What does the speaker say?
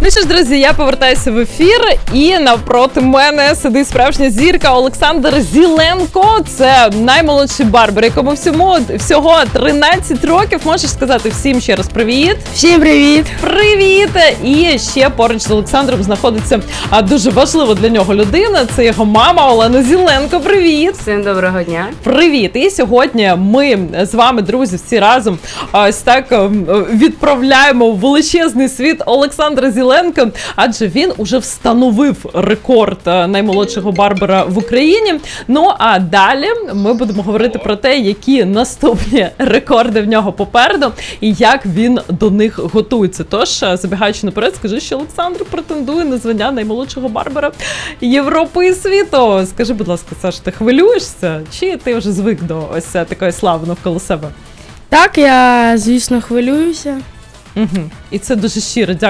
Ну що ж, друзі, я повертаюся в ефір, і навпроти мене сидить справжня зірка Олександр Зіленко. Це наймолодший барбер, якому всього 13 років. Можеш сказати всім ще раз привіт. Всім привіт! Привіт! І ще поруч з Олександром знаходиться дуже важлива для нього людина. Це його мама Олена Зіленко. Привіт! Всім доброго дня! Привіт! І сьогодні ми з вами, друзі, всі разом ось так відправляємо у величезний світ Олександра Зіленка, адже він уже встановив рекорд наймолодшого барбера в Україні. Ну а далі ми будемо говорити про те, які наступні рекорди в нього попереду і як він до них готується. Тож, забігаючи наперед, скажи, що Олександр претендує на звання наймолодшого барбера Європи і світу. Скажи, будь ласка, Саш, ти хвилюєшся? Чи ти вже звик до ось такої слави навколо себе? Так, я, звісно, хвилююся. Угу. І це дуже щиро.